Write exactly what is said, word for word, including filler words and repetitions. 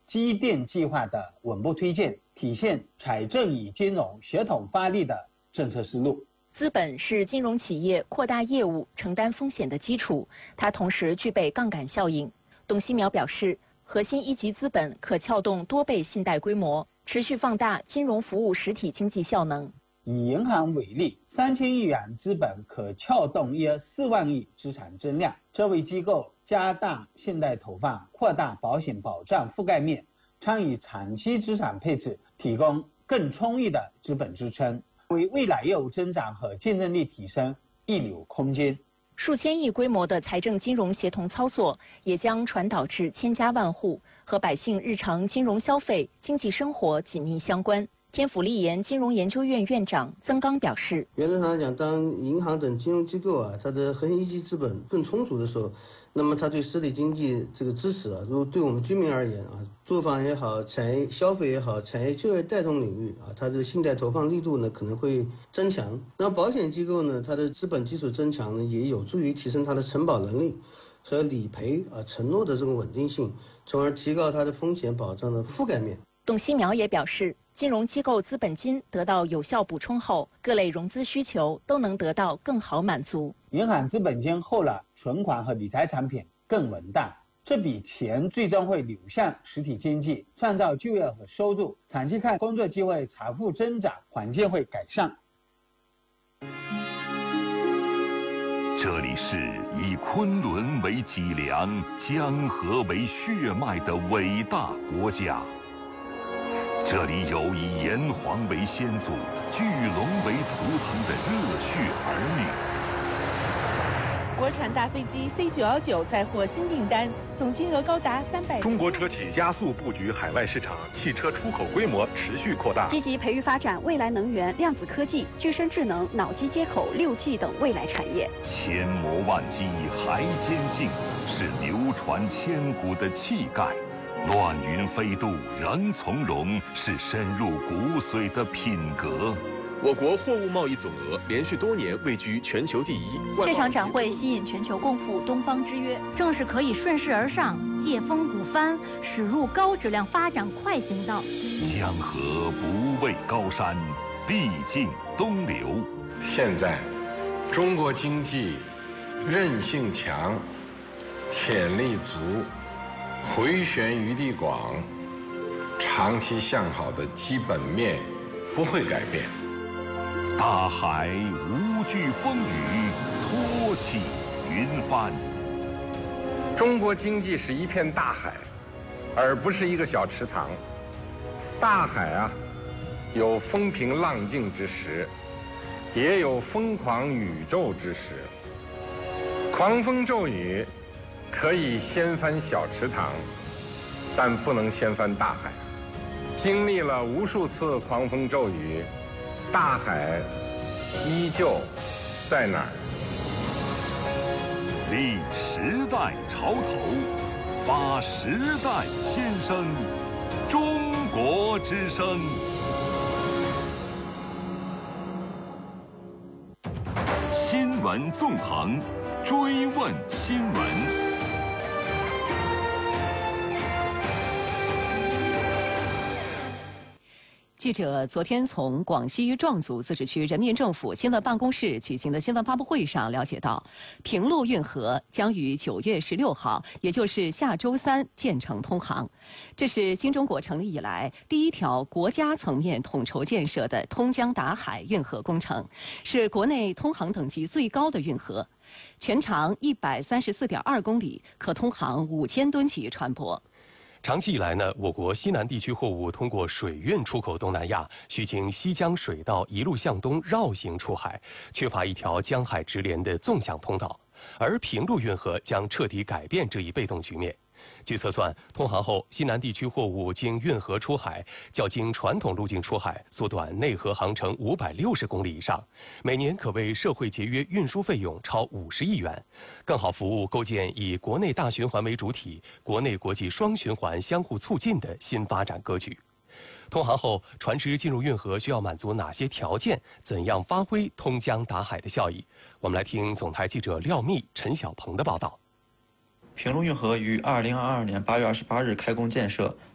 基电计划的稳步推进，体现财政与金融协同发力的政策思路。 资本是金融企业扩大业务、承担风险的基础，它同时具备杠杆效应。董希苗表示，核心一级资本可撬动多倍信贷规模，持续放大金融服务实体经济效能。 以银行为例，三千亿元资本可撬动约四万亿资产增量，这为机构加大信贷投放、扩大保险保障覆盖面、参与长期资产配置提供更充裕的资本支撑，为未来业务增长和竞争力提升预留空间。 数千亿规模的财政金融协同操作，也将传导至千家万户，和百姓日常金融消费、经济生活紧密相关。天府立研金融研究院院长曾刚表示， 原则上来讲，当银行等金融机构啊，它的核心一级资本更充足的时候，那么它对实体经济这个支持啊，如果对我们居民而言啊，住房也好，产业消费也好，产业就业带动领域啊，它的信贷投放力度呢可能会增强。那保险机构呢，它的资本基础增强呢，也有助于提升它的承保能力和理赔啊承诺的这种稳定性，从而提高它的风险保障的覆盖面。 董希苗也表示，金融机构资本金得到有效补充后，各类融资需求都能得到更好满足。 银行资本金后了，存款和理财产品更稳当，这笔钱最终会流向实体经济，创造就业和收入。长期看，工作机会、财富增长，环境会改善。 这里是以昆仑为脊梁、江河为血脉的伟大国家。这里有以炎黄为先祖、巨龙为图腾的热血儿女。国产大飞机 C 九一九再获新订单，总金额高达三百。 中国车企加速布局海外市场，汽车出口规模持续扩大， 积极培育发展未来能源、量子科技、具身智能、脑机接口、六 G 等未来产业。 千磨万击还坚劲，是流传千古的气概。乱云飞渡人从容，是深入骨髓的品格。 我国货物贸易总额连续多年位居全球第一。 这场展会吸引全球共赴东方之约，正是可以顺势而上、借风鼓帆，驶入高质量发展快行道。 江河不畏高山，必经东流。 现在，中国经济韧性强，潜力足。回旋余地广，长期向好的基本面不会改变。 大海无惧风雨，托起云帆。 中国经济是一片大海，而不是一个小池塘。大海啊，有风平浪静之时，也有疯狂宇宙之时。狂风骤雨可以掀翻小池塘，但不能掀翻大海。经历了无数次狂风骤雨，大海依旧在那儿。 立时代潮头，发时代先声，中国之声。新闻纵横，追问新闻。 记者昨天从广西壮族自治区人民政府新闻办公室举行的新闻发布会上了解到，平陆运河将于九月十六号，也就是下周三建成通航。这是新中国成立以来第一条国家层面统筹建设的通江达海运河工程，是国内通航等级最高的运河，全长一百三十四点二公里，可通航五千吨级船舶。 长期以来呢，我国西南地区货物通过水运出口东南亚，需经西江水道一路向东绕行出海，缺乏一条江海直连的纵向通道。而平陆运河将彻底改变这一被动局面。据测算，通航后，西南地区货物经运河出海，较经传统路径出海缩短内河航程五百六十公里以上，每年可为社会节约运输费用超五十亿元，更好服务构建以国内大循环为主体、国内国际双循环相互促进的新发展格局。通航后，船只进入运河需要满足哪些条件？怎样发挥通江达海的效益？我们来听总台记者廖密、陈小鹏的报道。 平陆运河于二零二二年八月二十八日开工建设，